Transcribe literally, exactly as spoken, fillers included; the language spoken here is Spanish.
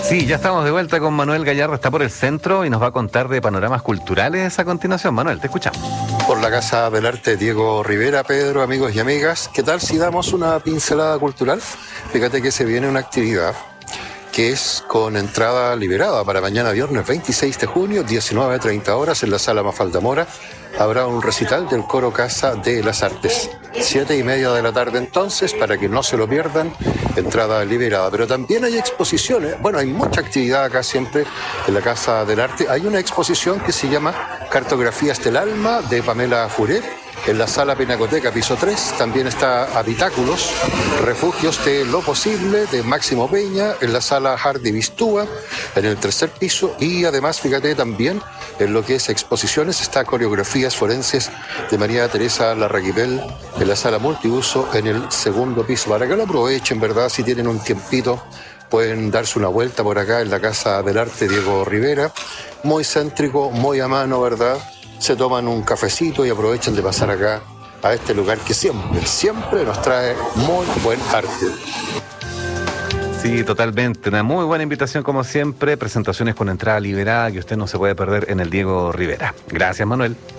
Sí, ya estamos de vuelta con Manuel Gallardo, está por el centro y nos va a contar de panoramas culturales a continuación. Manuel, te escuchamos. Por la Casa del Arte Diego Rivera, Pedro, amigos y amigas. ¿Qué tal si damos una pincelada cultural? Fíjate que se viene una actividad que es con entrada liberada para mañana viernes veintiséis de junio, diecinueve a treinta horas, en la Sala Mafalda Mora. Habrá un recital del Coro Casa de las Artes. Siete y media de la tarde entonces, para que no se lo pierdan, entrada liberada. Pero también hay exposiciones, bueno, hay mucha actividad acá siempre en la Casa del Arte. Hay una exposición que se llama Cartografías del Alma, de Pamela Furet, en la Sala Pinacoteca, piso tres. También está Habitáculos, Refugios de lo Posible, de Máximo Peña, en la Sala Hardy Bistúa, en el tercer piso. Y además, fíjate, también en lo que es exposiciones está Coreografías Forenses de María Teresa Larraquipel, en la Sala Multiuso, en el segundo piso. Para que lo aprovechen, ¿verdad? Si tienen un tiempito, pueden darse una vuelta por acá en la Casa del Arte Diego Rivera. Muy céntrico, muy a mano, ¿verdad? Se toman un cafecito y aprovechan de pasar acá a este lugar que siempre, siempre nos trae muy buen arte. Sí, totalmente. Una muy buena invitación como siempre. Presentaciones con entrada liberada que usted no se puede perder en el Diego Rivera. Gracias, Manuel.